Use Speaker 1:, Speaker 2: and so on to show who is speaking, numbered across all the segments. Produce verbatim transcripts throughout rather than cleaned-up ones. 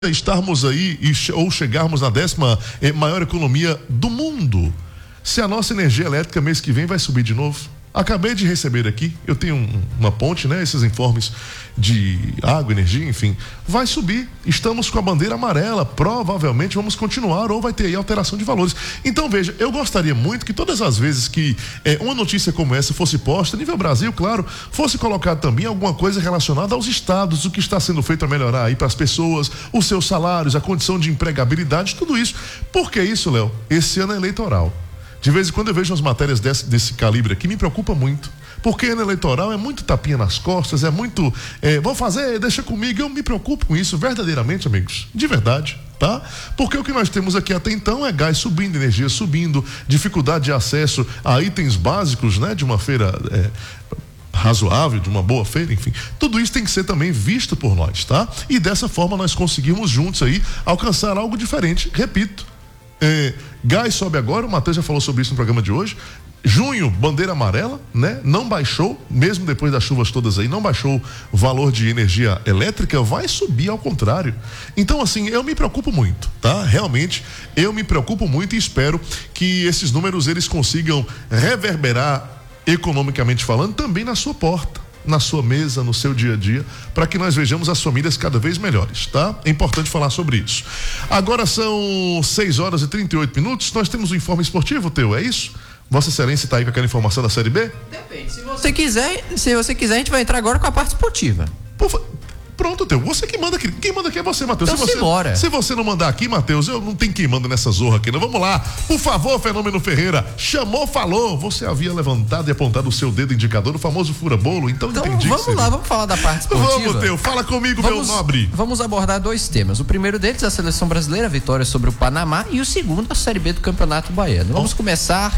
Speaker 1: estarmos aí ou chegarmos na décima maior economia do mundo, se a nossa energia elétrica mês que vem vai subir de novo. Acabei de receber aqui, eu tenho um, uma ponte, né? Esses informes de água, energia, enfim, vai subir. Estamos com a bandeira amarela, provavelmente vamos continuar ou vai ter aí alteração de valores. Então veja, eu gostaria muito que todas as vezes que é, uma notícia como essa fosse posta, nível Brasil, claro, fosse colocado também alguma coisa relacionada aos estados, o que está sendo feito a melhorar aí para as pessoas, os seus salários, a condição de empregabilidade, tudo isso. Por que isso, Léo? Esse ano é eleitoral. De vez em quando eu vejo as matérias desse, desse calibre aqui, me preocupa muito. Porque ano eleitoral é muito tapinha nas costas, é muito, é, vou fazer, deixa comigo. Eu me preocupo com isso verdadeiramente, amigos. De verdade, tá? Porque o que nós temos aqui até então é gás subindo, energia subindo, dificuldade de acesso a itens básicos, né? De uma feira é, razoável, de uma boa feira, enfim. Tudo isso tem que ser também visto por nós, tá? E dessa forma nós conseguimos juntos aí alcançar algo diferente. Repito. É, gás sobe agora, o Matheus já falou sobre isso no programa de hoje. Junho, bandeira amarela, né? Não baixou, mesmo depois das chuvas todas aí, não baixou o valor de energia elétrica, vai subir ao contrário. Então, assim, eu me preocupo muito, tá? Realmente, eu me preocupo muito e espero que esses números eles consigam reverberar, economicamente falando, também na sua porta, na sua mesa, no seu dia a dia, para que nós vejamos as famílias cada vez melhores, tá? É importante falar sobre isso. Agora são seis horas e trinta e oito minutos, nós temos um informe esportivo, Teu, é isso? Vossa Excelência está aí com aquela informação da Série B?
Speaker 2: Depende, se você quiser, se você quiser a gente vai entrar agora com a parte esportiva.
Speaker 1: Por favor. Pronto, Teu, você que manda aqui. Quem manda aqui é você, Matheus.
Speaker 2: Então
Speaker 1: se, você, se você não mandar aqui, Matheus, eu não tenho quem manda nessa zorra aqui, não. Vamos lá. Por favor, Fenômeno Ferreira. Chamou, falou. Você havia levantado e apontado o seu dedo indicador, o famoso fura-bolo. Então,
Speaker 2: então
Speaker 1: entendi.
Speaker 2: Vamos lá, vamos falar da parte esportiva.
Speaker 1: Vamos, Teu. Fala comigo,
Speaker 2: vamos,
Speaker 1: meu nobre.
Speaker 2: Vamos abordar dois temas. O primeiro deles, a seleção brasileira, a vitória sobre o Panamá. E o segundo, a Série B do Campeonato Baiano. Vamos oh. começar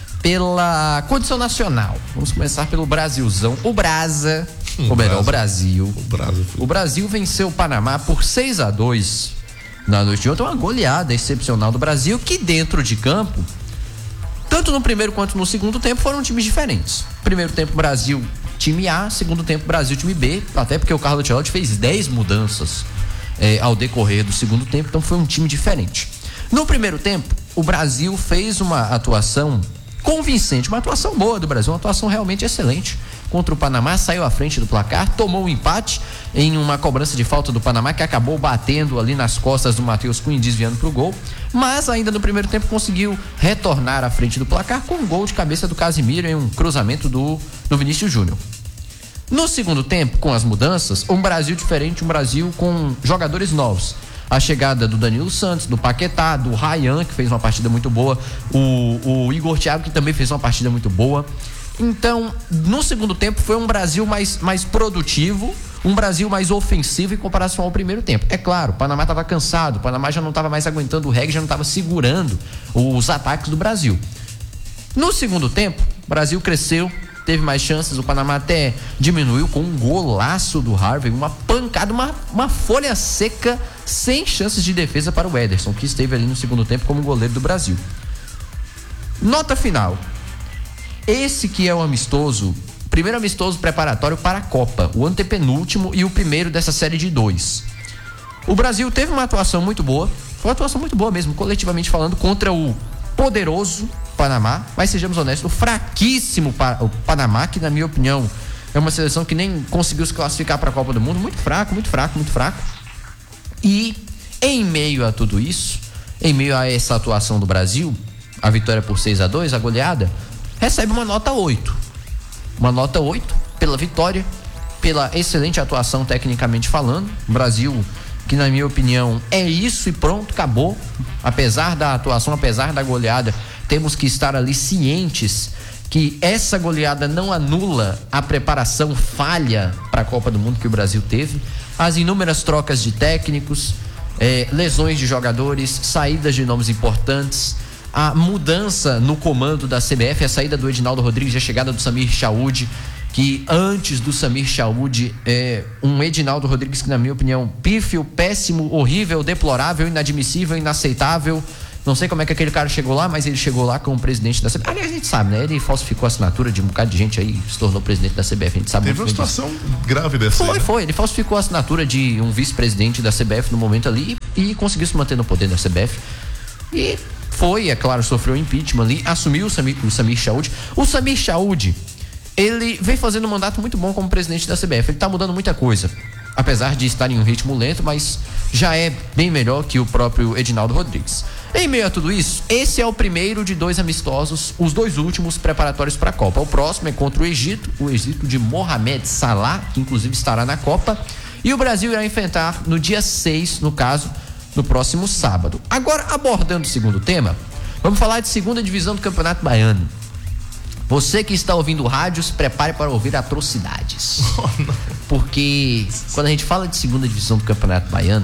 Speaker 2: pela condição nacional. Vamos começar pelo Brasilzão. O Brasa. Ou melhor, o Brasil.
Speaker 1: O Brasil,
Speaker 2: o Brasil venceu o Panamá por seis a dois na noite de ontem. Uma goleada excepcional do Brasil, que dentro de campo, tanto no primeiro quanto no segundo tempo, foram times diferentes. Primeiro tempo, Brasil, time A. Segundo tempo, Brasil, time B. Até porque o Carlo Ancelotti fez dez mudanças eh, ao decorrer do segundo tempo. Então foi um time diferente. No primeiro tempo, o Brasil fez uma atuação convincente, uma atuação boa do Brasil, uma atuação realmente excelente contra o Panamá, saiu à frente do placar, tomou um empate em uma cobrança de falta do Panamá que acabou batendo ali nas costas do Matheus Cunha, desviando para o gol, mas ainda no primeiro tempo conseguiu retornar à frente do placar com um gol de cabeça do Casimiro em um cruzamento do, do Vinícius Júnior. No segundo tempo, com as mudanças, um Brasil diferente, um Brasil com jogadores novos. A chegada do Danilo Santos, do Paquetá, do Ryan, que fez uma partida muito boa, o, o Igor Thiago, que também fez uma partida muito boa. Então, no segundo tempo, foi um Brasil mais, mais produtivo, um Brasil mais ofensivo em comparação ao primeiro tempo. É claro, o Panamá estava cansado, o Panamá já não estava mais aguentando o reggae, já não estava segurando os ataques do Brasil. No segundo tempo, o Brasil cresceu, teve mais chances, o Panamá até diminuiu com um golaço do Harvey, uma pancada, uma, uma folha seca, sem chances de defesa para o Ederson, que esteve ali no segundo tempo como goleiro do Brasil. Nota final. Esse que é o amistoso, primeiro amistoso preparatório para a Copa, o antepenúltimo e o primeiro dessa série de dois. O Brasil teve uma atuação muito boa, foi uma atuação muito boa mesmo, coletivamente falando, contra o poderoso Panamá, mas sejamos honestos, o fraquíssimo o Panamá, que na minha opinião é uma seleção que nem conseguiu se classificar para a Copa do Mundo, muito fraco, muito fraco, muito fraco. E em meio a tudo isso, em meio a essa atuação do Brasil, a vitória por seis a dois, a goleada, recebe uma nota oito. Uma nota oito pela vitória, pela excelente atuação tecnicamente falando. O Brasil, que na minha opinião é isso e pronto, acabou. Apesar da atuação, apesar da goleada, temos que estar ali cientes que essa goleada não anula a preparação falha para a Copa do Mundo que o Brasil teve. As inúmeras trocas de técnicos, eh, lesões de jogadores, saídas de nomes importantes, a mudança no comando da C B F, a saída do Edinaldo Rodrigues e a chegada do Samir Chaud, que antes do Samir Chaud, é um Edinaldo Rodrigues que, na minha opinião, pífio, péssimo, horrível, deplorável, inadmissível, inaceitável, Não sei como é que aquele cara chegou lá, mas ele chegou lá como presidente da C B F. Aliás, a gente sabe, né? Ele falsificou a assinatura de um bocado de gente aí, se tornou presidente da C B F. A gente sabe.
Speaker 1: Teve uma situação grave dessa.
Speaker 2: Foi,
Speaker 1: aí, né?
Speaker 2: foi. Ele falsificou a assinatura de um vice-presidente da C B F no momento ali e, e conseguiu se manter no poder da C B F. E foi, é claro, sofreu impeachment ali, assumiu o Samir, o Samir Chaoud. O Samir Chaoud, ele vem fazendo um mandato muito bom como presidente da C B F. Ele tá mudando muita coisa. Apesar de estar em um ritmo lento, mas já é bem melhor que o próprio Edinaldo Rodrigues. Em meio a tudo isso, esse é o primeiro de dois amistosos, os dois últimos preparatórios para a Copa. O próximo é contra o Egito, o Egito de Mohamed Salah, que inclusive estará na Copa. E o Brasil irá enfrentar no dia seis, no caso, no próximo sábado. Agora, abordando o segundo tema, vamos falar de segunda divisão do Campeonato Baiano. Você que está ouvindo o rádio, se prepare para ouvir atrocidades. Oh, porque quando a gente fala de segunda divisão do Campeonato Baiano,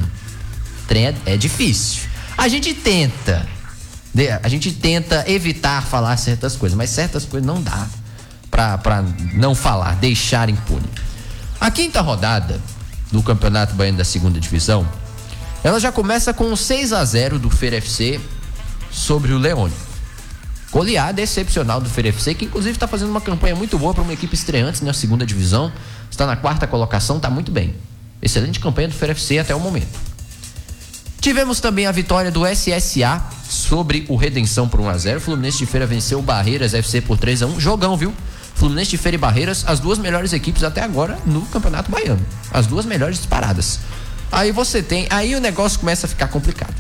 Speaker 2: é difícil. A gente tenta, a gente tenta evitar falar certas coisas, mas certas coisas não dá para não falar, deixar impune. A quinta rodada do Campeonato Baiano da segunda divisão, ela já começa com um seis a zero do Feira F C sobre o Leone. Goleada excepcional do Feira F C, que inclusive está fazendo uma campanha muito boa para uma equipe estreante na segunda divisão. Está na quarta colocação, está muito bem. Excelente campanha do Feira F C até o momento. Tivemos também a vitória do S S A sobre o Redenção por um a zero. Fluminense de Feira venceu o Barreiras F C por três a um. Jogão, viu? Fluminense de Feira e Barreiras, as duas melhores equipes até agora no Campeonato Baiano. As duas melhores disparadas. Aí você tem, aí o negócio começa a ficar complicado.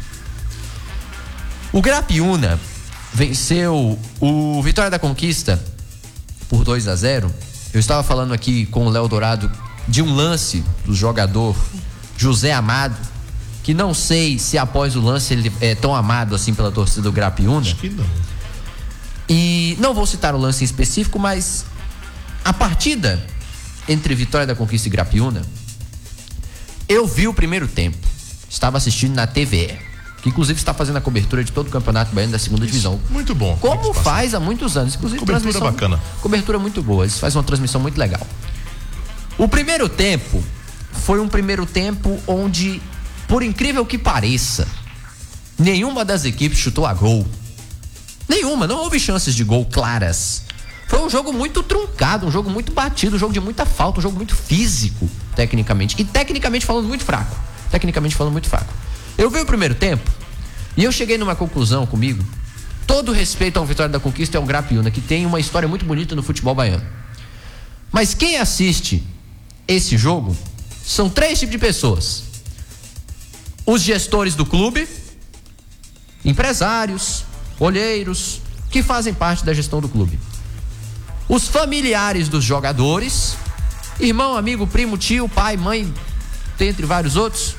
Speaker 2: O Grapiúna venceu o Vitória da Conquista por dois a zero. Eu estava falando aqui com o Léo Dourado de um lance do jogador José Amado, que não sei se após o lance ele é tão amado assim pela torcida do Grapiúna.
Speaker 1: Acho que não.
Speaker 2: E não vou citar o lance em específico, mas a partida entre Vitória da Conquista e Grapiúna, eu vi o primeiro tempo. Estava assistindo na T V E, que inclusive está fazendo a cobertura de todo o Campeonato Baiano da segunda divisão.
Speaker 1: Muito bom.
Speaker 2: Como faz há muitos anos. Inclusive,
Speaker 1: cobertura bacana.
Speaker 2: Cobertura muito boa. Eles fazem uma transmissão muito legal. O primeiro tempo foi um primeiro tempo onde, por incrível que pareça, nenhuma das equipes chutou a gol. Nenhuma, não houve chances de gol claras. Foi um jogo muito truncado, um jogo muito batido, um jogo de muita falta, um jogo muito físico, tecnicamente. E tecnicamente falando, muito fraco. Tecnicamente falando, muito fraco. Eu vi o primeiro tempo e eu cheguei numa conclusão comigo. Todo respeito ao Vitória da Conquista é um Grapiúna, que tem uma história muito bonita no futebol baiano. Mas quem assiste esse jogo são três tipos de pessoas: os gestores do clube, empresários, olheiros, que fazem parte da gestão do clube, os familiares dos jogadores, irmão, amigo, primo, tio, pai, mãe, dentre vários outros,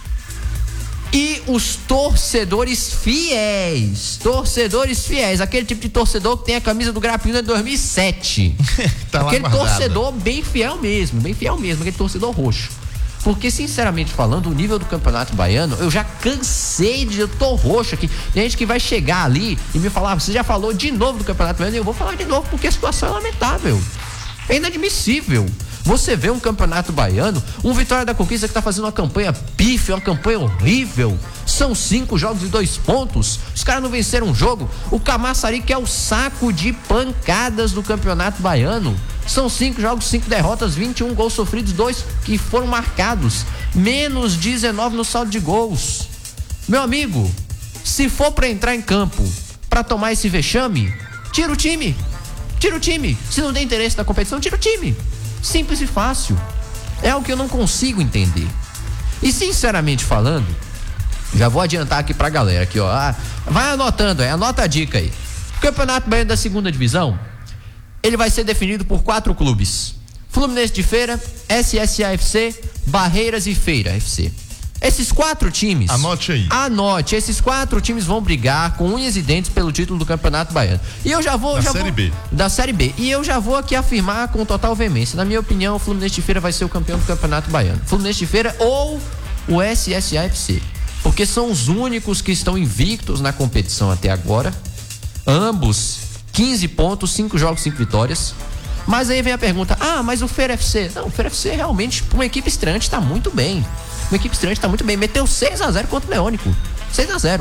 Speaker 2: e os torcedores fiéis. Torcedores fiéis. Aquele tipo de torcedor que tem a camisa do Grapiúna de dois mil e sete. Tá aquele torcedor bem fiel mesmo. Bem fiel mesmo. Aquele torcedor roxo. Porque, sinceramente falando, o nível do Campeonato Baiano, eu já cansei de... Eu tô roxo aqui. Tem gente que vai chegar ali e me falar: você já falou de novo do Campeonato Baiano? E eu vou falar de novo porque a situação é lamentável. É inadmissível. Você vê um Campeonato Baiano, um Vitória da Conquista que tá fazendo uma campanha pífia, uma campanha horrível. São cinco jogos e dois pontos. Os caras não venceram um jogo. O Camaçari, que é o saco de pancadas do Campeonato Baiano. São cinco jogos, cinco derrotas, vinte e um gols sofridos, dois que foram marcados. Menos dezenove no saldo de gols. Meu amigo, se for pra entrar em campo pra tomar esse vexame, tira o time. Tira o time. Se não tem interesse na competição, tira o time. Simples e fácil. É algo que eu não consigo entender. E sinceramente falando, já vou adiantar aqui pra galera aqui, ó. Ah, vai anotando aí, anota a dica aí. O Campeonato Baiano da segunda divisão, ele vai ser definido por quatro clubes: Fluminense de Feira, S S A F C, Barreiras e Feira F C. Esses quatro times...
Speaker 1: Anote aí.
Speaker 2: Anote. Esses quatro times vão brigar com unhas e dentes pelo título do Campeonato Baiano. E eu já vou...
Speaker 1: Da
Speaker 2: já
Speaker 1: Série
Speaker 2: vou,
Speaker 1: B.
Speaker 2: Da Série B. E eu já vou aqui afirmar com total veemência. Na minha opinião, o Fluminense de Feira vai ser o campeão do Campeonato Baiano. Fluminense de Feira ou o S S A F C. Porque são os únicos que estão invictos na competição até agora. Ambos, quinze pontos, cinco jogos, cinco vitórias. Mas aí vem a pergunta: ah, mas o Feira F C? Não, o Feira F C realmente, uma equipe estreante, está muito bem. Uma equipe estreante está muito bem. Meteu seis a zero contra o Leônico. seis a zero.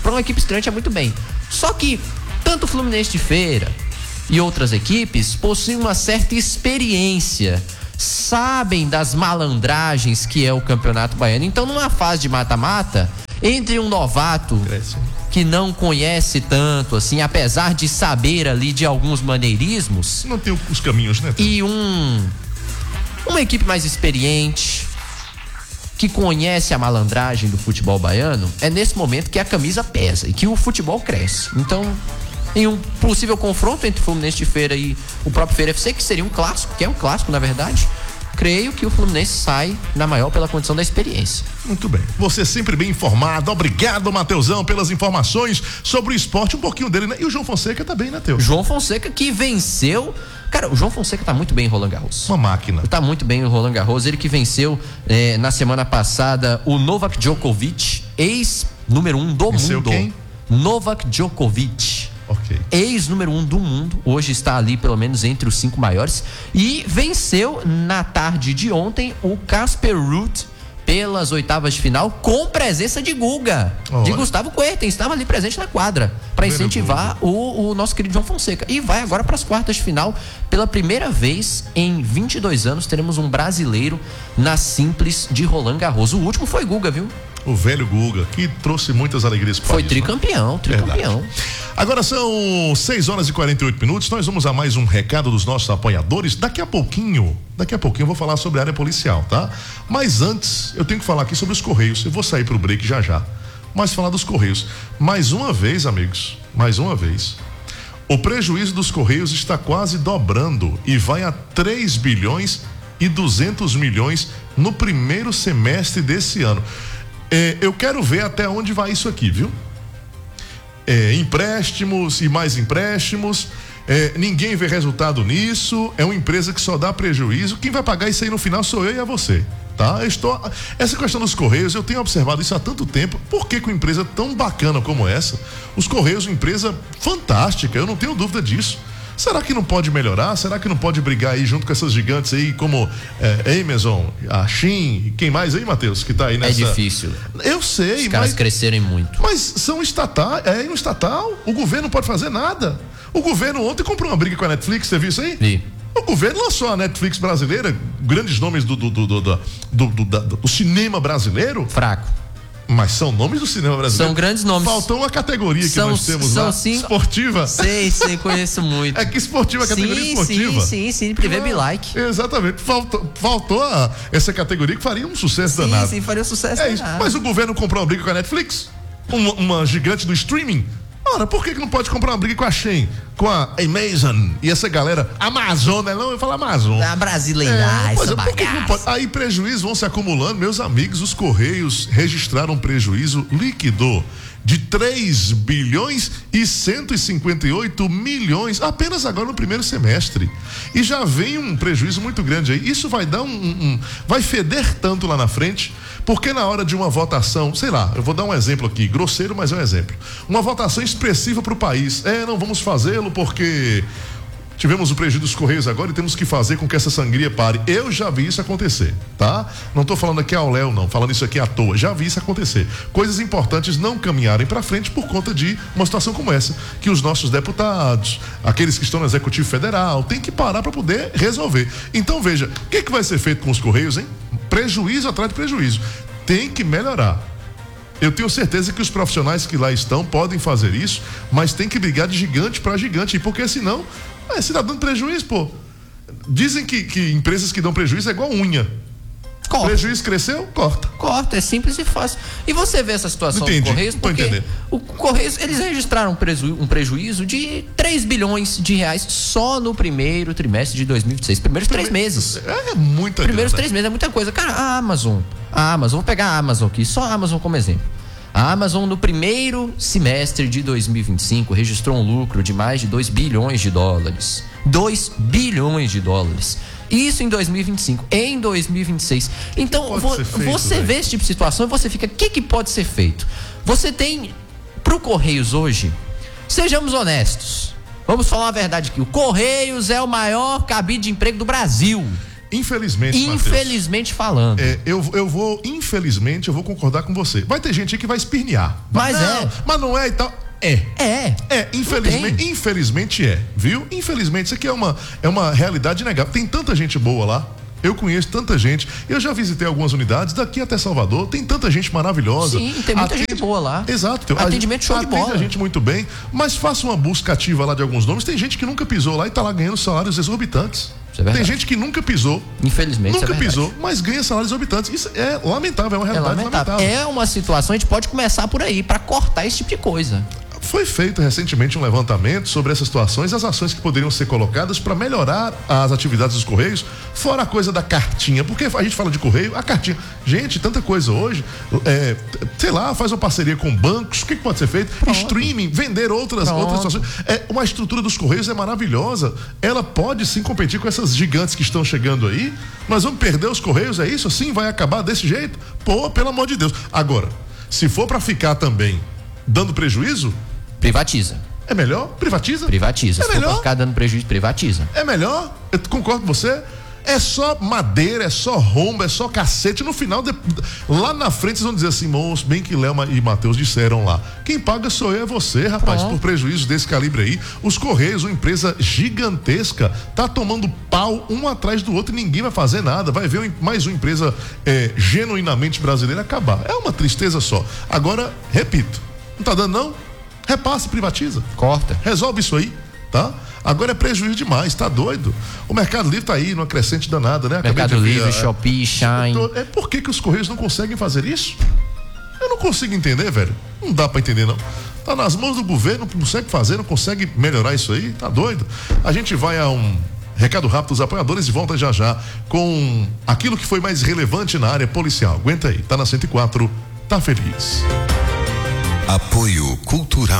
Speaker 2: Para uma equipe estreante é muito bem. Só que tanto o Fluminense de Feira e outras equipes possuem uma certa experiência, sabem das malandragens que é o Campeonato Baiano. Então, numa fase de mata-mata, entre um novato
Speaker 1: Cresce.
Speaker 2: que não conhece tanto, assim, apesar de saber ali de alguns maneirismos,
Speaker 1: Não tem os caminhos, né?
Speaker 2: e um uma equipe mais experiente, que conhece a malandragem do futebol baiano, é nesse momento que a camisa pesa e que o futebol cresce. Então, em um possível confronto entre o Fluminense de Feira e o próprio Feira F C, que seria um clássico, que é um clássico na verdade, creio que o Fluminense sai na maior pela condição da experiência.
Speaker 1: Muito bem. Você sempre bem informado. Obrigado, Mateusão, pelas informações sobre o esporte. Um pouquinho dele, né? E o João Fonseca também, né, Teu?
Speaker 2: João Fonseca que venceu. Cara, o João Fonseca tá muito bem em Roland Garros.
Speaker 1: Uma máquina.
Speaker 2: Tá muito bem em Roland Garros. Ele que venceu eh, na semana passada o Novak Djokovic, ex-número um do
Speaker 1: Venceu
Speaker 2: mundo.
Speaker 1: quem?
Speaker 2: Novak Djokovic.
Speaker 1: Ok.
Speaker 2: Ex-número um do mundo, hoje está ali pelo menos entre os cinco maiores, e venceu na tarde de ontem o Casper Ruud pelas oitavas de final, com presença de Guga,
Speaker 1: Olha.
Speaker 2: de Gustavo Kuerten, estava ali presente na quadra para incentivar o, o nosso querido João Fonseca, e vai agora para as quartas de final. Pela primeira vez em vinte e dois anos teremos um brasileiro na simples de Roland Garros. O último foi Guga, viu?
Speaker 1: O velho Guga, que trouxe muitas alegrias para o
Speaker 2: Foi
Speaker 1: país, né?
Speaker 2: tricampeão, tricampeão.
Speaker 1: Verdade. Agora são seis horas e quarenta e oito minutos. Nós vamos a mais um recado dos nossos apoiadores. Daqui a pouquinho, daqui a pouquinho eu vou falar sobre a área policial, tá? Mas antes, eu tenho que falar aqui sobre os Correios. Eu vou sair pro break já já. Mas falar dos Correios. Mais uma vez, amigos, mais uma vez, o prejuízo dos Correios está quase dobrando e vai a três bilhões e duzentos milhões no primeiro semestre desse ano. É, eu quero ver até onde vai isso aqui, viu? É, empréstimos e mais empréstimos, é, ninguém vê resultado nisso, é uma empresa que só dá prejuízo. Quem vai pagar isso aí no final sou eu e é você, tá? Eu estou, essa questão dos Correios, eu tenho observado isso há tanto tempo. Por que com uma empresa tão bacana como essa, os Correios, uma empresa fantástica, eu não tenho dúvida disso. Será que não pode melhorar? Será que não pode brigar aí junto com essas gigantes aí como é, Amazon, a Shein, quem mais aí, Matheus, que tá aí nessa...
Speaker 2: É difícil.
Speaker 1: Eu sei,
Speaker 2: Os caras
Speaker 1: mas...
Speaker 2: crescerem muito.
Speaker 1: Mas são estatais, é no estatal, o governo não pode fazer nada. O governo ontem comprou uma briga com a Netflix, você viu isso aí?
Speaker 2: Vi.
Speaker 1: O governo lançou a Netflix brasileira, grandes nomes do, do, do, do, do, do, do, do, do cinema brasileiro.
Speaker 2: Fraco.
Speaker 1: Mas são nomes do cinema brasileiro.
Speaker 2: São grandes nomes.
Speaker 1: Faltou uma categoria que
Speaker 2: são,
Speaker 1: nós temos
Speaker 2: são
Speaker 1: lá,
Speaker 2: sim,
Speaker 1: esportiva.
Speaker 2: Sei, sei, conheço muito.
Speaker 1: É que esportiva é categoria
Speaker 2: sim,
Speaker 1: esportiva.
Speaker 2: Sim, sim, sim, Privé Be Like.
Speaker 1: Exatamente. Faltou, faltou a, essa categoria que faria um sucesso
Speaker 2: Sim,
Speaker 1: danado.
Speaker 2: sim, faria um sucesso
Speaker 1: É isso.
Speaker 2: danado.
Speaker 1: Mas o governo comprou uma briga com a Netflix, uma, uma gigante do streaming. Ora, por que que não pode comprar uma briga com a Shein, com a Amazon e essa galera? Amazon, né? Não, eu falo Amazon.
Speaker 2: A brasileira,
Speaker 1: É, pois
Speaker 2: essa
Speaker 1: é, por que que não pode? Aí prejuízos vão se acumulando, meus amigos. Os Correios registraram um prejuízo líquido de três bilhões e cento e cinquenta e oito milhões apenas agora no primeiro semestre. E já vem um prejuízo muito grande aí. Isso vai dar um, um, um vai feder tanto lá na frente, porque na hora de uma votação, sei lá, eu vou dar um exemplo aqui, grosseiro, mas é um exemplo. Uma votação expressiva para o país. É, não vamos fazê-lo porque tivemos o prejuízo dos Correios agora e temos que fazer com que essa sangria pare. Eu já vi isso acontecer, tá? Não tô falando aqui ao Léo, não, falando isso aqui à toa. Já vi isso acontecer. Coisas importantes não caminharem para frente por conta de uma situação como essa, que os nossos deputados, aqueles que estão no Executivo Federal, tem que parar para poder resolver. Então, veja, o que que vai ser feito com os Correios, hein? Prejuízo atrás de prejuízo. Tem que melhorar. Eu tenho certeza que os profissionais que lá estão podem fazer isso, mas tem que brigar de gigante para gigante, porque senão, é, se tá dando prejuízo, pô. Dizem que, que empresas que dão prejuízo é igual unha.
Speaker 2: Corta.
Speaker 1: Prejuízo cresceu, corta.
Speaker 2: Corta, é simples e fácil. E você vê essa situação
Speaker 1: Entendi,
Speaker 2: do Correios,
Speaker 1: tô
Speaker 2: porque
Speaker 1: entendendo.
Speaker 2: o Correios, eles registraram um prejuízo, um prejuízo de três bilhões de reais só no primeiro trimestre de dois mil e vinte e seis. Primeiros três meses.
Speaker 1: É muita
Speaker 2: Primeiros
Speaker 1: grana.
Speaker 2: três meses é muita coisa. Cara, a Amazon, a Amazon, vou pegar a Amazon aqui, só a Amazon como exemplo. A Amazon no primeiro semestre de dois mil e vinte e cinco registrou um lucro de mais de dois bilhões de dólares. dois bilhões de dólares. Isso em dois mil e vinte e cinco. Em dois mil e vinte e seis. Então, vo, feito, você véio? vê esse tipo de situação e você fica, o que, que pode ser feito? Você tem, pro Correios hoje, sejamos honestos. Vamos falar a verdade aqui. O Correios é o maior cabide de emprego do Brasil.
Speaker 1: Infelizmente,
Speaker 2: Infelizmente
Speaker 1: Mateus,
Speaker 2: falando.
Speaker 1: É, eu, eu vou, infelizmente, eu vou concordar com você. Vai ter gente aí que vai espernear.
Speaker 2: Mas
Speaker 1: não,
Speaker 2: é.
Speaker 1: Mas não é e tal. É.
Speaker 2: É.
Speaker 1: É, infelizmente, infelizmente é, viu? Infelizmente, isso aqui é uma, é uma realidade inegável. Tem tanta gente boa lá. Eu conheço tanta gente. Eu já visitei algumas unidades daqui até Salvador. Tem tanta gente maravilhosa.
Speaker 2: Sim, tem muita
Speaker 1: atende,
Speaker 2: gente boa lá.
Speaker 1: Exato.
Speaker 2: Atendimento show de bola.
Speaker 1: Atende a gente muito bem. Mas faça uma busca ativa lá de alguns nomes. Tem gente que nunca pisou lá e tá lá ganhando salários exorbitantes.
Speaker 2: Isso é
Speaker 1: Tem gente que nunca pisou.
Speaker 2: Infelizmente,
Speaker 1: nunca
Speaker 2: isso é
Speaker 1: pisou, mas ganha salários exorbitantes. Isso é lamentável, é uma
Speaker 2: É
Speaker 1: realidade
Speaker 2: lamentável.
Speaker 1: lamentável.
Speaker 2: É uma situação, a gente pode começar por aí, para cortar esse tipo de coisa.
Speaker 1: Foi feito recentemente um levantamento sobre essas situações, as ações que poderiam ser colocadas para melhorar as atividades dos Correios, fora a coisa da cartinha, porque a gente fala de Correio, a cartinha, gente, tanta coisa hoje, é, sei lá, faz uma parceria com bancos, o que, que pode ser feito? Pronto. Streaming, vender outras, outras situações. É, uma estrutura dos Correios é maravilhosa, ela pode sim competir com essas gigantes que estão chegando aí, nós vamos perder os Correios, é isso? Assim, vai acabar desse jeito? Pô, pelo amor de Deus. Agora, se for para ficar também dando prejuízo,
Speaker 2: privatiza.
Speaker 1: É melhor? Privatiza?
Speaker 2: Privatiza.
Speaker 1: É
Speaker 2: Se
Speaker 1: melhor?
Speaker 2: for pra ficar dando prejuízo, privatiza.
Speaker 1: É melhor? Eu concordo com você. É só madeira, é só rombo, é só cacete. No final, de, lá na frente, vocês vão dizer assim, moço, bem que Léo e Matheus disseram lá. Quem paga sou eu, é você, rapaz, Pronto. Por prejuízo desse calibre aí. Os Correios, uma empresa gigantesca, tá tomando pau um atrás do outro e ninguém vai fazer nada. Vai ver mais uma empresa é, genuinamente brasileira acabar. É uma tristeza só. Agora, repito, não tá dando não? Repassa, privatiza.
Speaker 2: Corta.
Speaker 1: Resolve isso aí, tá? Agora é prejuízo demais, tá doido? O Mercado Livre tá aí, numa crescente danada, né?
Speaker 2: Mercado Livre, Shopee, Shine.
Speaker 1: É por que que os Correios não conseguem fazer isso? Eu não consigo entender, velho. Não dá pra entender, não. Tá nas mãos do governo, não consegue fazer, não consegue melhorar isso aí, tá doido? A gente vai a um recado rápido dos apoiadores e volta já já com aquilo que foi mais relevante na área policial. Aguenta aí, tá na cento e quatro, tá feliz.
Speaker 3: Apoio Cultural.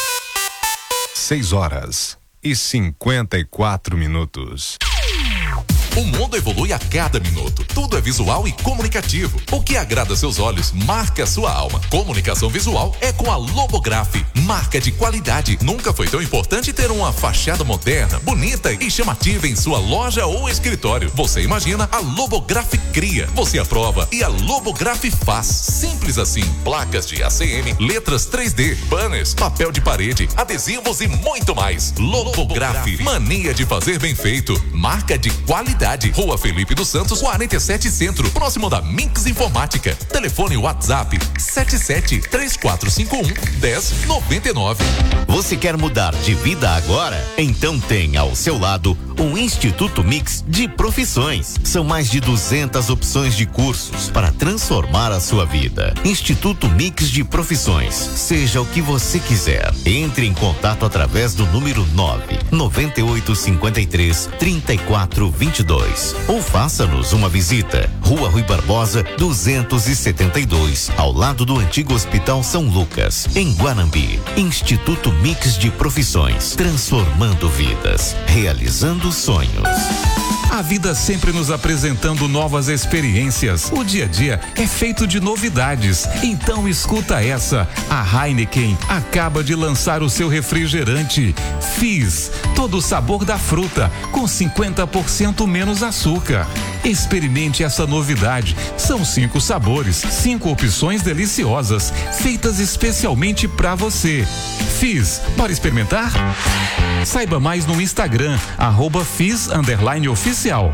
Speaker 3: Seis horas e cinquenta e quatro minutos.
Speaker 4: O mundo evolui a cada minuto. Tudo é visual e comunicativo. O que agrada seus olhos, marca sua alma. Comunicação visual é com a Lobograph. Marca de qualidade. Nunca foi tão importante ter uma fachada moderna, bonita e chamativa em sua loja ou escritório. Você imagina, a Lobograph cria. Você aprova e a Lobograph faz. Simples assim. Placas de A C M, letras três D, banners, papel de parede, adesivos e muito mais. Lobograph. Mania de fazer bem feito. Marca de qualidade. Rua Felipe dos Santos, quarenta e sete Centro, próximo da Minx Informática. Telefone WhatsApp sete sete três quatro cinco um um zero nove nove.
Speaker 5: Você quer mudar de vida agora? Então tem ao seu lado o Instituto Mix de Profissões. São mais de duzentas opções de cursos para transformar a sua vida. Instituto Mix de Profissões. Seja o que você quiser. Entre em contato através do número nove nove oito cinco três, três quatro dois dois ou faça-nos uma visita. Rua Rui Barbosa, duzentos e setenta e dois, ao lado do antigo Hospital São Lucas, em Guanambi. Instituto Mix de Profissões, transformando vidas, realizando sonhos.
Speaker 6: A vida sempre nos apresentando novas experiências. O dia a dia é feito de novidades. Então escuta essa. A Heineken acaba de lançar o seu refrigerante Fizz, todo o sabor da fruta, com cinquenta por cento menos açúcar. Experimente essa novidade. São cinco sabores, cinco opções deliciosas, feitas especialmente para você. Fizz, bora experimentar? Saiba mais no Instagram, arroba Fizz underline oficial.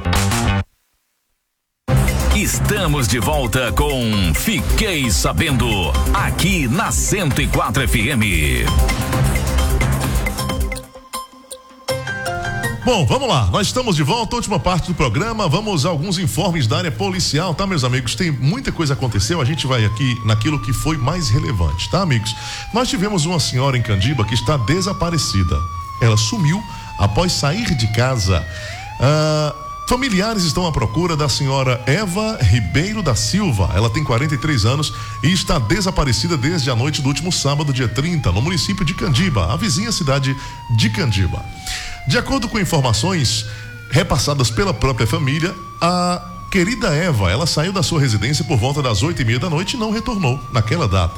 Speaker 7: Estamos de volta com Fiquei Sabendo, aqui na cento e quatro F M.
Speaker 1: Bom, vamos lá, nós estamos de volta, última parte do programa, vamos a alguns informes da área policial, tá, meus amigos? Tem muita coisa aconteceu, a gente vai aqui naquilo que foi mais relevante, tá, amigos? Nós tivemos uma senhora em Candiba que está desaparecida. Ela sumiu após sair de casa. Ah, familiares estão à procura da senhora Eva Ribeiro da Silva. Ela tem quarenta e três anos e está desaparecida desde a noite do último sábado, dia trinta, no município de Candiba, a vizinha cidade de Candiba. De acordo com informações repassadas pela própria família, a querida Eva, ela saiu da sua residência por volta das oito e meia da noite e não retornou naquela data.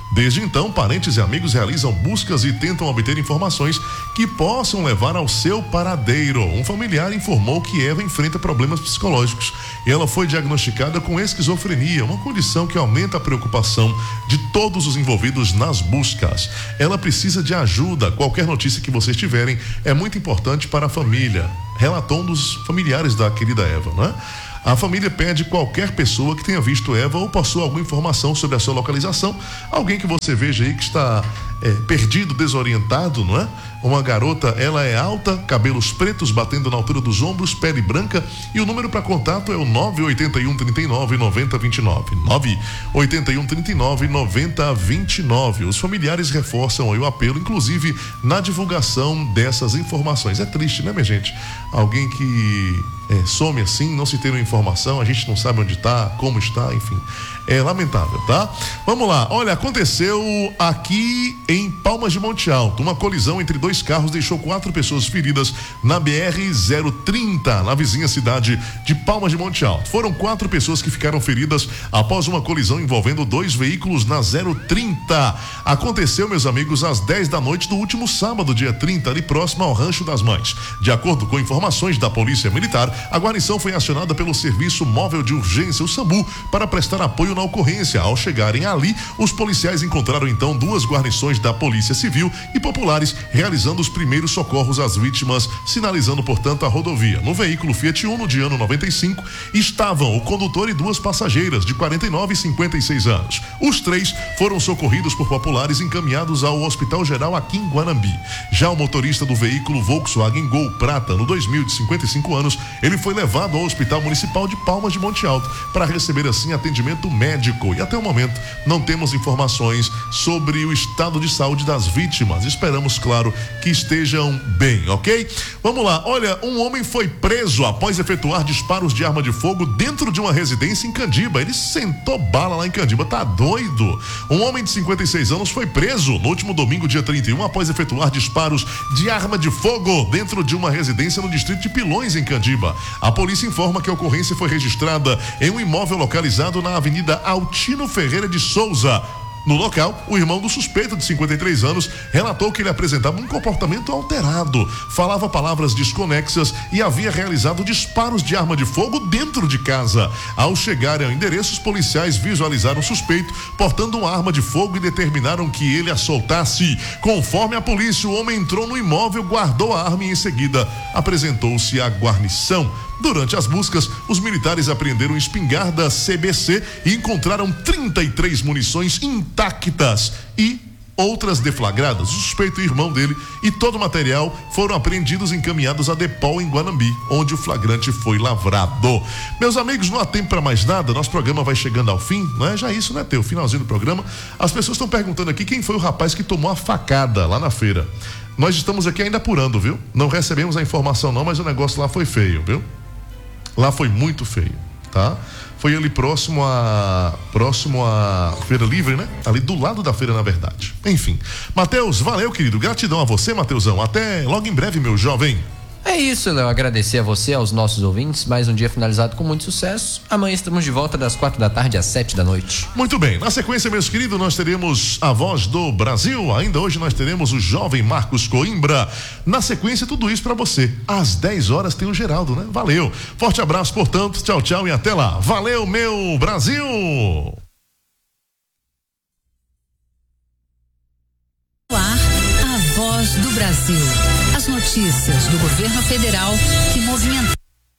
Speaker 1: Desde então, parentes e amigos realizam buscas e tentam obter informações que possam levar ao seu paradeiro. Um familiar informou que Eva enfrenta problemas psicológicos e ela foi diagnosticada com esquizofrenia, uma condição que aumenta a preocupação de todos os envolvidos nas buscas. Ela precisa de ajuda. Qualquer notícia que vocês tiverem é muito importante para a família, relatou um dos familiares da querida Eva, né? A família pede qualquer pessoa que tenha visto Eva ou possua alguma informação sobre a sua localização, alguém que você veja aí que está é, perdido, desorientado, não é? Uma garota, ela é alta, cabelos pretos batendo na altura dos ombros, pele branca, e o número para contato é o nove oito um, trinta e nove, noventa, vinte e nove. nove oito um, trinta e nove, noventa, vinte e nove. Os familiares reforçam aí o apelo, inclusive na divulgação dessas informações. É triste, né, minha gente? Alguém que é, some assim, não se tem uma informação, a gente não sabe onde está, como está, enfim. É lamentável, tá? Vamos lá. Olha, aconteceu aqui em Palmas de Monte Alto. Uma colisão entre dois carros deixou quatro pessoas feridas na B R zero trinta, na vizinha cidade de Palmas de Monte Alto. Foram quatro pessoas que ficaram feridas após uma colisão envolvendo dois veículos na zero trinta. Aconteceu, meus amigos, às dez da noite do último sábado, dia trinta, ali próximo ao Rancho das Mães. De acordo com informações da Polícia Militar, a guarnição foi acionada pelo Serviço Móvel de Urgência, o SAMU, para prestar apoio na ocorrência. Ao chegarem ali, os policiais encontraram então duas guarnições da Polícia Civil e populares realizando os primeiros socorros às vítimas, sinalizando, portanto, a rodovia. No veículo Fiat Uno de ano noventa e cinco estavam o condutor e duas passageiras de quarenta e nove e cinquenta e seis anos. Os três foram socorridos por populares e encaminhados ao Hospital Geral aqui em Guanambi. Já o motorista do veículo Volkswagen Gol Prata, no dois mil, de cinquenta e cinco anos, ele foi levado ao Hospital Municipal de Palmas de Monte Alto para receber assim atendimento médico, e até o momento não temos informações sobre o estado de saúde das vítimas. Esperamos, claro, que estejam bem, ok? Vamos lá. Olha, um homem foi preso após efetuar disparos de arma de fogo dentro de uma residência em Candiba. Ele sentou bala lá em Candiba, tá doido? Um homem de cinquenta e seis anos foi preso no último domingo, dia trinta e um, após efetuar disparos de arma de fogo dentro de uma residência no distrito de Pilões, em Candiba. A polícia informa que a ocorrência foi registrada em um imóvel localizado na Avenida Altino Ferreira de Souza. No local, o irmão do suspeito, de cinquenta e três anos, relatou que ele apresentava um comportamento alterado, falava palavras desconexas e havia realizado disparos de arma de fogo dentro de casa. Ao chegarem ao endereço, os policiais visualizaram o suspeito portando uma arma de fogo e determinaram que ele a soltasse. Conforme a polícia, o homem entrou no imóvel, guardou a arma e em seguida apresentou-se à guarnição. Durante as buscas, os militares apreenderam espingarda C B C e encontraram trinta e três munições intactas e outras deflagradas. O suspeito e irmão dele e todo o material foram apreendidos e encaminhados a Depol, em Guanambi, onde o flagrante foi lavrado. Meus amigos, não há tempo para mais nada, nosso programa vai chegando ao fim, não é? Já isso, né, Teu? Finalzinho do programa. As pessoas estão perguntando aqui quem foi o rapaz que tomou a facada lá na feira. Nós estamos aqui ainda apurando, viu? Não recebemos a informação não, mas o negócio lá foi feio, viu? Lá foi muito feio, tá? Foi ali próximo a próximo a Feira Livre, né? Ali do lado da feira, na verdade. Enfim, Matheus, valeu, querido. Gratidão a você, Matheusão. Até logo em breve, meu jovem.
Speaker 2: É isso, Léo. Agradecer a você, aos nossos ouvintes. Mais um dia finalizado com muito sucesso. Amanhã estamos de volta das quatro da tarde às sete da noite.
Speaker 1: Muito bem. Na sequência, meus queridos, nós teremos a Voz do Brasil. Ainda hoje nós teremos o jovem Marcos Coimbra. Na sequência, tudo isso pra você. Às dez horas tem o Geraldo, né? Valeu. Forte abraço, portanto. Tchau, tchau e até lá. Valeu, meu Brasil!
Speaker 8: A Voz do Brasil. As notícias do governo federal que movimentam.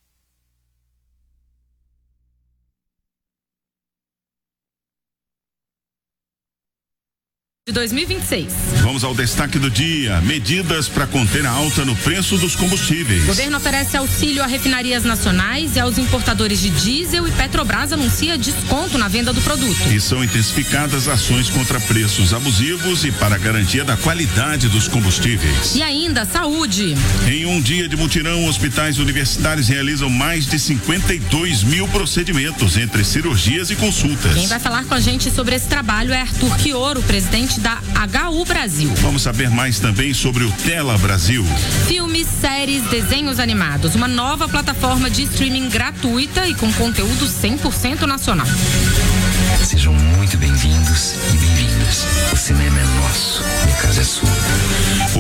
Speaker 9: De dois mil e vinte e seis.
Speaker 10: Vamos ao destaque do dia. Medidas para conter a alta no preço dos combustíveis.
Speaker 9: O governo oferece auxílio a refinarias nacionais e aos importadores de diesel, e Petrobras anuncia desconto na venda do produto.
Speaker 10: E são intensificadas ações contra preços abusivos e para a garantia da qualidade dos combustíveis.
Speaker 9: E ainda saúde.
Speaker 10: Em um dia de mutirão, hospitais universitários realizam mais de cinquenta e dois mil procedimentos entre cirurgias e consultas.
Speaker 9: Quem vai falar com a gente sobre esse trabalho é Arthur Quioro, presidente da H U Brasil.
Speaker 10: Vamos saber mais também sobre o Tela Brasil.
Speaker 9: Filmes, séries, desenhos animados, uma nova plataforma de streaming gratuita e com conteúdo cem por cento nacional.
Speaker 11: Sejam muito bem-vindos e bem-vindas.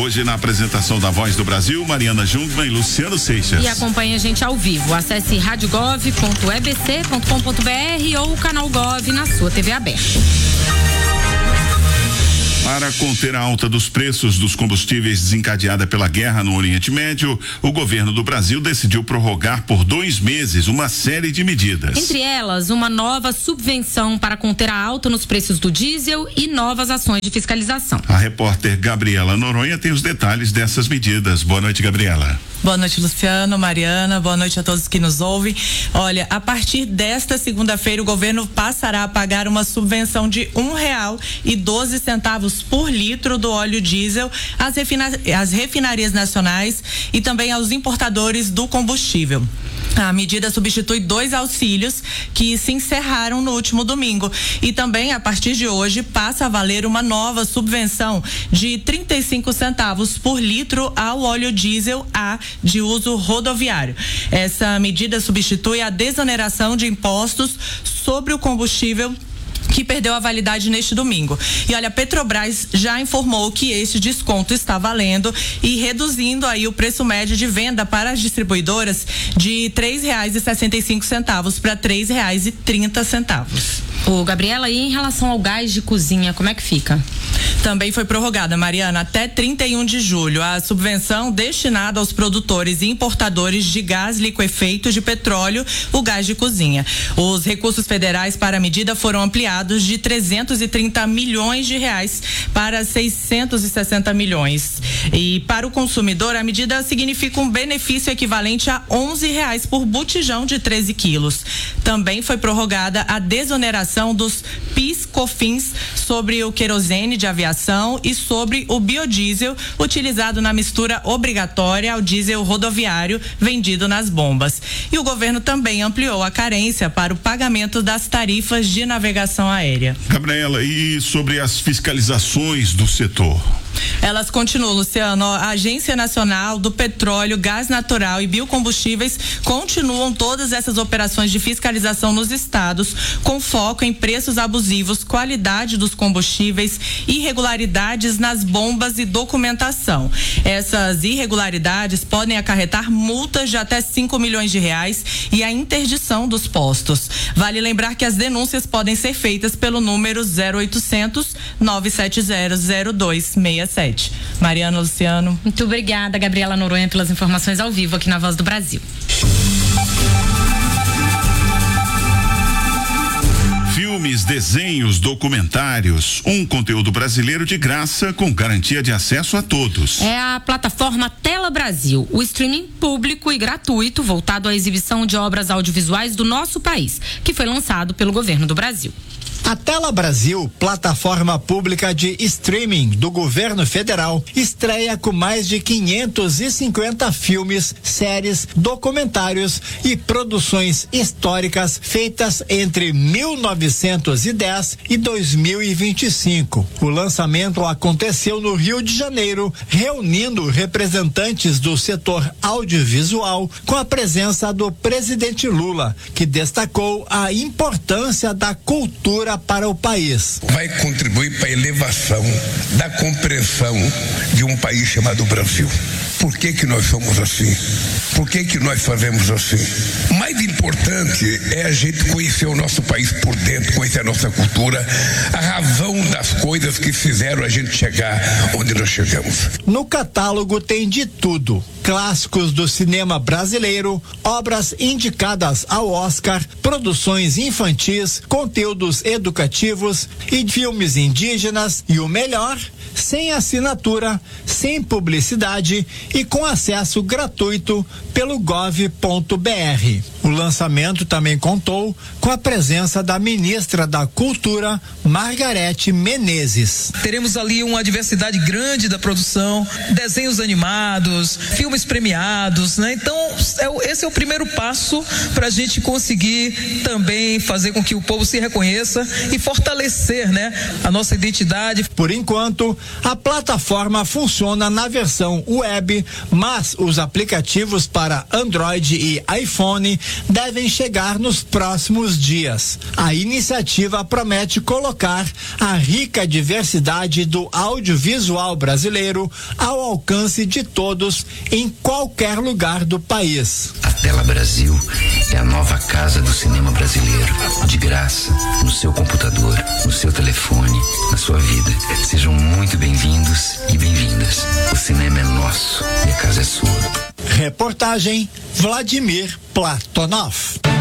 Speaker 10: Hoje na apresentação da Voz do Brasil, Mariana Jungmann e Luciano Seixas.
Speaker 9: E acompanha a gente ao vivo. Acesse radiogov ponto e b c ponto com ponto b r ou o canal Gov na sua T V aberta.
Speaker 10: Para conter a alta dos preços dos combustíveis desencadeada pela guerra no Oriente Médio, o governo do Brasil decidiu prorrogar por dois meses uma série de medidas.
Speaker 9: Entre elas, uma nova subvenção para conter a alta nos preços do diesel e novas ações de fiscalização.
Speaker 10: A repórter Gabriela Noronha tem os detalhes dessas medidas. Boa noite, Gabriela.
Speaker 11: Boa noite, Luciano, Mariana, boa noite a todos que nos ouvem. Olha, a partir desta segunda-feira o governo passará a pagar uma subvenção de um real e doze centavos por litro do óleo diesel às, refina- às refinarias nacionais e também aos importadores do combustível. A medida substitui dois auxílios que se encerraram no último domingo e também a partir de hoje passa a valer uma nova subvenção de trinta e cinco centavos por litro ao óleo diesel A de uso rodoviário. Essa medida substitui a desoneração de impostos sobre o combustível que perdeu a validade neste domingo. E olha, a Petrobras já informou que este desconto está valendo e reduzindo aí o preço médio de venda para as distribuidoras de três reais e sessenta e cinco centavos para três reais e trinta centavos.
Speaker 9: Ô, Gabriela, e em relação ao gás de cozinha, como é que fica?
Speaker 11: Também foi prorrogada, Mariana, até trinta e um de julho, a subvenção destinada aos produtores e importadores de gás liquefeito de petróleo, o gás de cozinha. Os recursos federais para a medida foram ampliados de trezentos e trinta milhões de reais para seiscentos e sessenta milhões. E para o consumidor, a medida significa um benefício equivalente a onze reais por botijão de treze quilos. Também foi prorrogada a desoneração dos PIS/COFINS sobre o querosene de aviação e sobre o biodiesel utilizado na mistura obrigatória ao diesel rodoviário vendido nas bombas. E o governo também ampliou a carência para o pagamento das tarifas de navegação aérea.
Speaker 10: Gabriela, e sobre as fiscalizações do setor?
Speaker 11: Elas continuam, Luciano. A Agência Nacional do Petróleo, Gás Natural e Biocombustíveis continuam todas essas operações de fiscalização nos estados, com foco em preços abusivos, qualidade dos combustíveis, irregularidades nas bombas e documentação. Essas irregularidades podem acarretar multas de até cinco milhões de reais e a interdição dos postos. Vale lembrar que as denúncias podem ser feitas pelo número zero oitocentos, nove sete zero, zero dois seis sete. Mariana, Luciano.
Speaker 9: Muito obrigada, Gabriela Noronha, pelas informações ao vivo aqui na Voz do Brasil.
Speaker 10: Filmes, desenhos, documentários, um conteúdo brasileiro de graça com garantia de acesso a todos.
Speaker 9: É a plataforma Tela Brasil, o streaming público e gratuito voltado à exibição de obras audiovisuais do nosso país, que foi lançado pelo governo do Brasil.
Speaker 12: A Tela Brasil, plataforma pública de streaming do governo federal, estreia com mais de quinhentos e cinquenta filmes, séries, documentários e produções históricas feitas entre mil novecentos e dez e dois mil e vinte e cinco. O lançamento aconteceu no Rio de Janeiro, reunindo representantes do setor audiovisual com a presença do presidente Lula, que destacou a importância da cultura para o país.
Speaker 13: Vai contribuir para a elevação da compreensão de um país chamado Brasil. Por que que nós somos assim? Por que que nós fazemos assim? O mais importante é a gente conhecer o nosso país por dentro, conhecer a nossa cultura, a razão das coisas que fizeram a gente chegar onde nós chegamos.
Speaker 12: No catálogo tem de tudo: clássicos do cinema brasileiro, obras indicadas ao Oscar, produções infantis, conteúdos educativos e filmes indígenas e o melhor, sem assinatura, sem publicidade e com acesso gratuito pelo gov ponto br. O lançamento também contou com a presença da ministra da Cultura, Margarete Menezes.
Speaker 14: Teremos ali uma diversidade grande da produção, desenhos animados, filmes premiados, né? Então, é, esse é o primeiro passo para a gente conseguir também fazer com que o povo se reconheça e fortalecer, né, a nossa identidade.
Speaker 12: Por enquanto, a plataforma funciona na versão web, mas os aplicativos para Android e iPhone devem chegar nos próximos dias. A iniciativa promete colocar a rica diversidade do audiovisual brasileiro ao alcance de todos em qualquer lugar do país.
Speaker 15: A Tela Brasil é a nova casa do cinema brasileiro. De graça, no seu computador, no seu telefone, na sua vida. Sejam muito bem-vindos e bem-vindas. O cinema é nosso e a casa é sua.
Speaker 12: Reportagem Vladimir Platonov.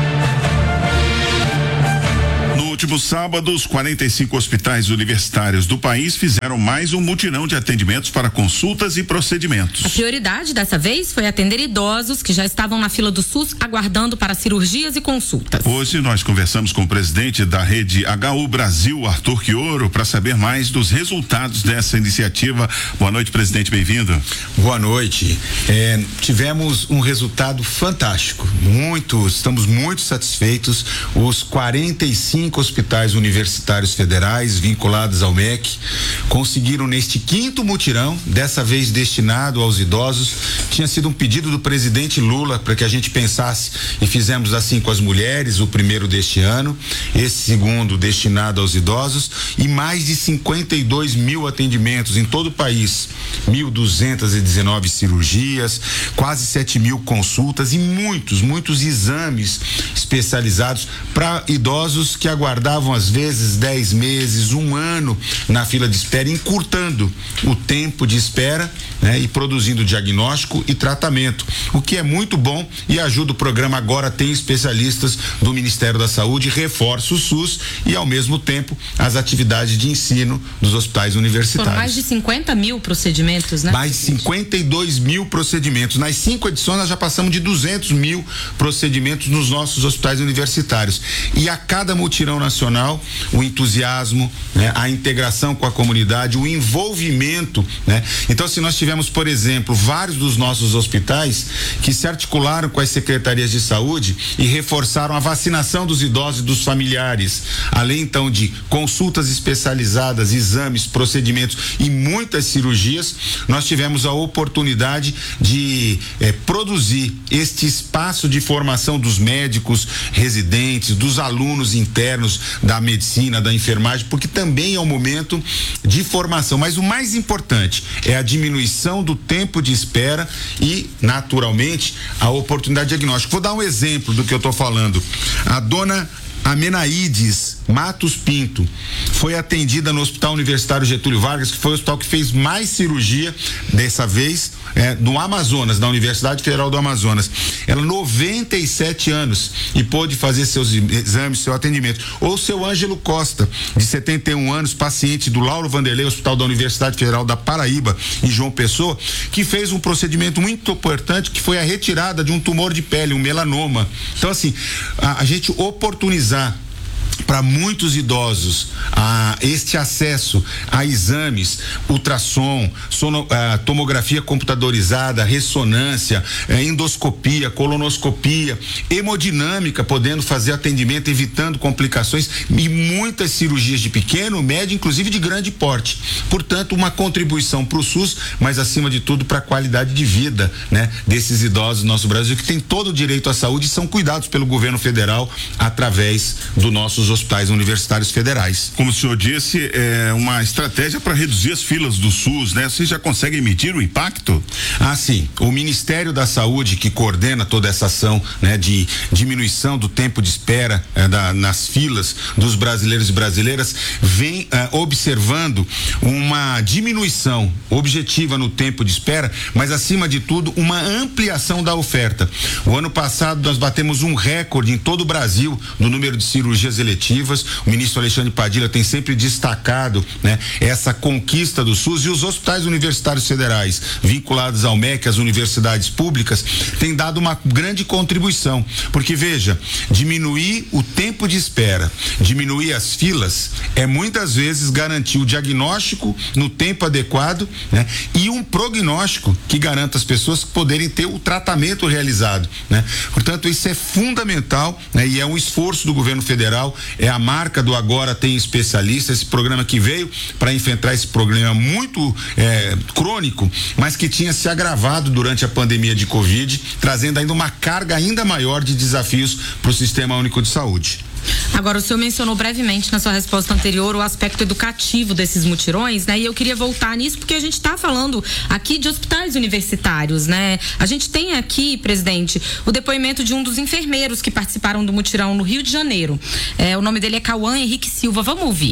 Speaker 10: No último sábado, os quarenta e cinco hospitais universitários do país fizeram mais um mutirão de atendimentos para consultas e procedimentos.
Speaker 9: A prioridade dessa vez foi atender idosos que já estavam na fila do SUS aguardando para cirurgias e consultas.
Speaker 10: Hoje nós conversamos com o presidente da rede H U Brasil, Arthur Quioro, para saber mais dos resultados dessa iniciativa. Boa noite, presidente, bem-vindo.
Speaker 16: Boa noite. É, tivemos um resultado fantástico. Muito, estamos muito satisfeitos. Os quarenta e cinco hospitais universitários federais vinculados ao M E C conseguiram neste quinto mutirão, dessa vez destinado aos idosos. Tinha sido um pedido do presidente Lula para que a gente pensasse e fizemos assim com as mulheres, o primeiro deste ano, esse segundo destinado aos idosos, e mais de cinquenta e dois mil atendimentos em todo o país, mil duzentas e dezenove cirurgias, quase sete mil consultas e muitos, muitos exames especializados para idosos que aguardavam às vezes dez meses, um ano na fila de espera, encurtando o tempo de espera, né, e produzindo diagnóstico e tratamento, o que é muito bom e ajuda o programa. Agora tem especialistas do Ministério da Saúde, reforça o SUS e ao mesmo tempo as atividades de ensino dos hospitais universitários.
Speaker 9: Foram mais de cinquenta mil procedimentos, né?
Speaker 16: Mais de cinquenta e dois mil procedimentos. Nas cinco edições nós já passamos de duzentos mil procedimentos nos nossos hospitais universitários. E a cada mutirão nacional, o entusiasmo, né, a integração com a comunidade, o envolvimento, né? Então, se nós tivemos, por exemplo, vários dos nossos hospitais que se articularam com as secretarias de saúde e reforçaram a vacinação dos idosos e dos familiares, além então de consultas especializadas, exames, procedimentos e muitas cirurgias, nós tivemos a oportunidade de eh, produzir este espaço de formação dos médicos residentes, dos alunos internos da medicina, da enfermagem, porque também é um momento de formação. Mas o mais importante é a diminuição do tempo de espera e, naturalmente, a oportunidade de diagnóstico. Vou dar um exemplo do que eu estou falando. A dona Amenaides Matos Pinto foi atendida no Hospital Universitário Getúlio Vargas, que foi o hospital que fez mais cirurgia dessa vez, é, no Amazonas, da Universidade Federal do Amazonas. Ela noventa e sete anos e pôde fazer seus exames, seu atendimento. Ou seu Ângelo Costa, de setenta e um anos, paciente do Lauro Vanderlei, Hospital da Universidade Federal da Paraíba, em João Pessoa, que fez um procedimento muito importante, que foi a retirada de um tumor de pele, um melanoma. Então, assim, a, a gente oportunizar para muitos idosos a este acesso a exames, ultrassom, sono, a, tomografia computadorizada, ressonância, a, endoscopia, colonoscopia, hemodinâmica, podendo fazer atendimento, evitando complicações, e muitas cirurgias de pequeno, médio, inclusive de grande porte. Portanto, uma contribuição para o SUS, mas acima de tudo para a qualidade de vida, né, desses idosos do nosso Brasil, que tem todo o direito à saúde e são cuidados pelo governo federal através dos nossos hospitais universitários federais.
Speaker 10: Como o senhor disse, é uma estratégia para reduzir as filas do SUS, né? Vocês já conseguem medir o impacto?
Speaker 16: Ah, sim. O Ministério da Saúde, que coordena toda essa ação, né, de diminuição do tempo de espera eh, da, nas filas dos brasileiros e brasileiras, vem eh, observando uma diminuição objetiva no tempo de espera, mas acima de tudo uma ampliação da oferta. O ano passado nós batemos um recorde em todo o Brasil do número de cirurgias eletivas. O ministro Alexandre Padilha tem sempre destacado, né, essa conquista do SUS, e os hospitais universitários federais vinculados ao M E C, as universidades públicas, têm dado uma grande contribuição, porque veja, diminuir o tempo de espera, diminuir as filas, é muitas vezes garantir o diagnóstico no tempo adequado, né, e um prognóstico que garanta as pessoas poderem ter o tratamento realizado, né? Portanto, isso é fundamental, né, e é um esforço do governo federal é a marca do Agora Tem Especialista, esse programa que veio para enfrentar esse problema muito é, crônico, mas que tinha se agravado durante a pandemia de Covid, trazendo ainda uma carga ainda maior de desafios para o Sistema Único de Saúde.
Speaker 9: Agora, o senhor mencionou brevemente na sua resposta anterior o aspecto educativo desses mutirões, né? E eu queria voltar nisso porque a gente está falando aqui de hospitais universitários, né? A gente tem aqui, presidente, o depoimento de um dos enfermeiros que participaram do mutirão no Rio de Janeiro. É, o nome dele é Cauã Henrique Silva. Vamos ouvir.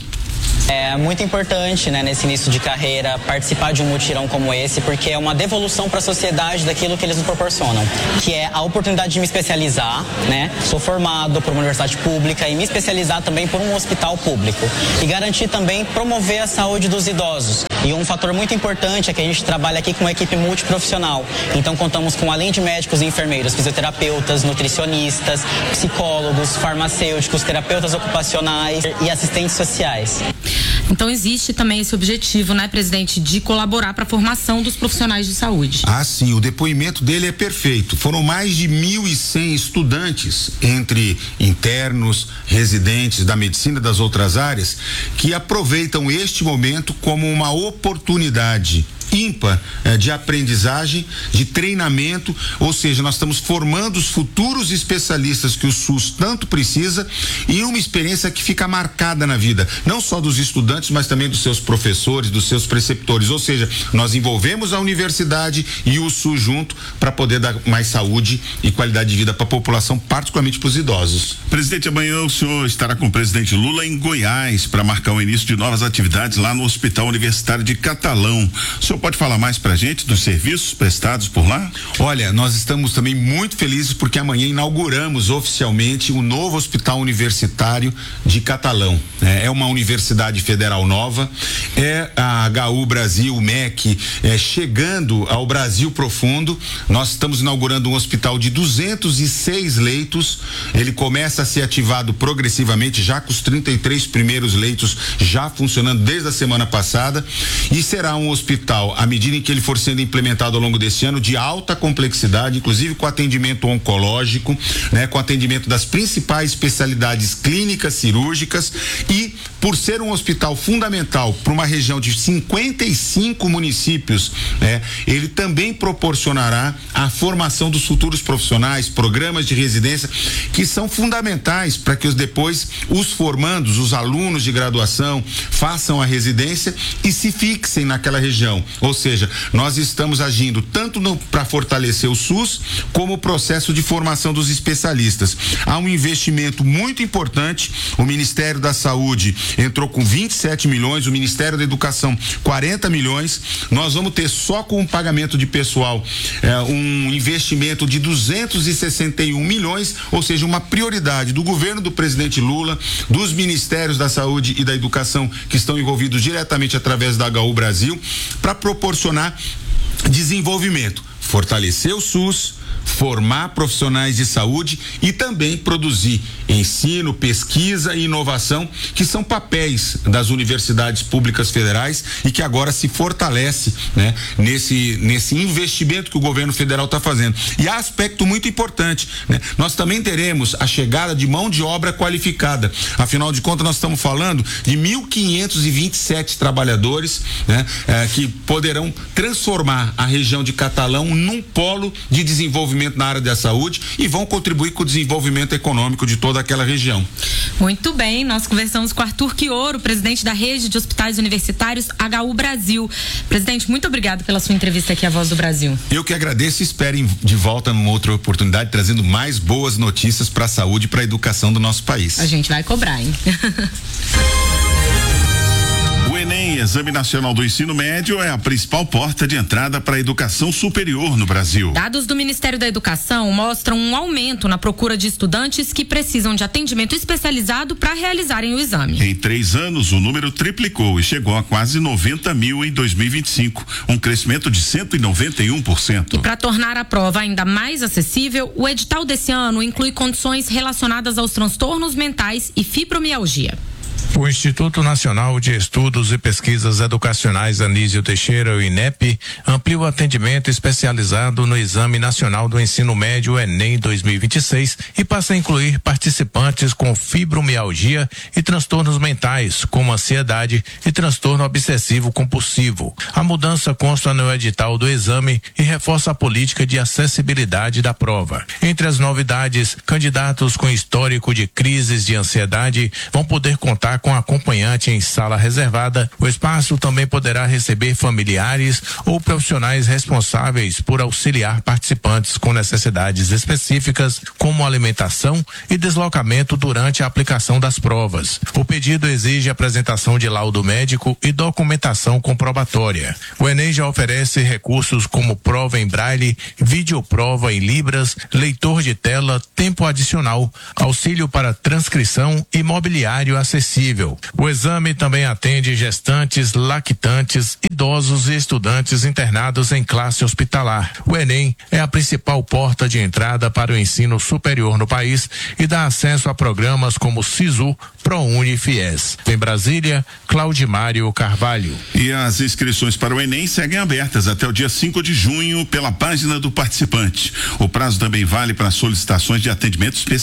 Speaker 17: É muito importante, né, nesse início de carreira, participar de um mutirão como esse, porque é uma devolução para a sociedade daquilo que eles nos proporcionam, que é a oportunidade de me especializar, né? Sou formado por uma universidade pública e me especializar também por um hospital público e garantir também promover a saúde dos idosos. E um fator muito importante é que a gente trabalha aqui com uma equipe multiprofissional. Então contamos com, além de médicos e enfermeiros, fisioterapeutas, nutricionistas, psicólogos, farmacêuticos, terapeutas ocupacionais e assistentes sociais.
Speaker 9: Então existe também esse objetivo, né, presidente, de colaborar para a formação dos profissionais de saúde.
Speaker 16: Ah, sim, o depoimento dele é perfeito. Foram mais de mil e cem estudantes, entre internos, residentes da medicina e das outras áreas, que aproveitam este momento como uma oportunidade ímpar eh, de aprendizagem, de treinamento, ou seja, nós estamos formando os futuros especialistas que o SUS tanto precisa e uma experiência que fica marcada na vida, não só dos estudantes, mas também dos seus professores, dos seus preceptores, ou seja, nós envolvemos a universidade e o SUS junto para poder dar mais saúde e qualidade de vida para a população, particularmente para os idosos.
Speaker 10: Presidente, amanhã o senhor estará com o presidente Lula em Goiás para marcar o início de novas atividades lá no Hospital Universitário de Catalão. O senhor pode falar mais pra gente dos serviços prestados por lá?
Speaker 16: Olha, nós estamos também muito felizes porque amanhã inauguramos oficialmente o novo Hospital Universitário de Catalão. É, é uma universidade federal nova, é a H U Brasil, o M E C, é, chegando ao Brasil profundo. Nós estamos inaugurando um hospital de duzentos e seis leitos. Ele começa a ser ativado progressivamente, já com os trinta e três primeiros leitos já funcionando desde a semana passada, e será um hospital, à medida em que ele for sendo implementado ao longo desse ano, de alta complexidade, inclusive com atendimento oncológico, né, com atendimento das principais especialidades clínicas, cirúrgicas, e por ser um hospital fundamental para uma região de cinquenta e cinco municípios, né, ele também proporcionará a formação dos futuros profissionais, programas de residência que são fundamentais para que os depois os formandos, os alunos de graduação façam a residência e se fixem naquela região. Ou seja, nós estamos agindo tanto para fortalecer o SUS como o processo de formação dos especialistas. Há um investimento muito importante. O Ministério da Saúde entrou com vinte e sete milhões, o Ministério da Educação quarenta milhões. Nós vamos ter só com o pagamento de pessoal eh, um investimento de duzentos e sessenta e um milhões, ou seja, uma prioridade do governo do presidente Lula, dos Ministérios da Saúde e da Educação que estão envolvidos diretamente através da H U Brasil, para proporcionar desenvolvimento, fortalecer o SUS, formar profissionais de saúde e também produzir ensino, pesquisa e inovação, que são papéis das universidades públicas federais e que agora se fortalece, né, nesse, nesse investimento que o governo federal está fazendo. E há aspecto muito importante, né? Nós também teremos a chegada de mão de obra qualificada. Afinal de contas, nós estamos falando de mil quinhentos e vinte e sete trabalhadores, né, eh, que poderão transformar a região de Catalão num polo de desenvolvimento na área da saúde e vão contribuir com o desenvolvimento econômico de toda aquela região.
Speaker 9: Muito bem, nós conversamos com Arthur Quioro, presidente da Rede de Hospitais Universitários H U Brasil. Presidente, muito obrigado pela sua entrevista aqui à Voz do Brasil.
Speaker 16: Eu que agradeço e espero de volta numa outra oportunidade, trazendo mais boas notícias para a saúde e para a educação do nosso país.
Speaker 9: A gente vai cobrar, hein?
Speaker 10: O Enem, Exame Nacional do Ensino Médio, é a principal porta de entrada para a educação superior no Brasil.
Speaker 9: Dados do Ministério da Educação mostram um aumento na procura de estudantes que precisam de atendimento especializado para realizarem o exame.
Speaker 10: Em três anos, o número triplicou e chegou a quase noventa mil em dois mil e vinte e cinco, um crescimento de cento e noventa e um por cento.
Speaker 9: E para tornar a prova ainda mais acessível, o edital desse ano inclui condições relacionadas aos transtornos mentais e fibromialgia.
Speaker 18: O Instituto Nacional de Estudos e Pesquisas Educacionais Anísio Teixeira, o INEP, amplia o atendimento especializado no Exame Nacional do Ensino Médio Enem dois mil e vinte e seis e passa a incluir participantes com fibromialgia e transtornos mentais, como ansiedade e transtorno obsessivo compulsivo. A mudança consta no edital do exame e reforça a política de acessibilidade da prova. Entre as novidades, candidatos com histórico de crises de ansiedade vão poder contar com acompanhante em sala reservada. O espaço também poderá receber familiares ou profissionais responsáveis por auxiliar participantes com necessidades específicas, como alimentação e deslocamento durante a aplicação das provas. O pedido exige apresentação de laudo médico e documentação comprobatória. O Enem já oferece recursos como prova em braille, videoprova em libras, leitor de tela, tempo adicional, auxílio para transcrição e mobiliário acessível. O exame também atende gestantes, lactantes, idosos e estudantes internados em classe hospitalar. O Enem é a principal porta de entrada para o ensino superior no país e dá acesso a programas como SISU, ProUni e FIES. Em Brasília, Claudimário Carvalho.
Speaker 10: E as inscrições para o Enem seguem abertas até o dia cinco de junho pela página do participante. O prazo também vale para solicitações de atendimento especial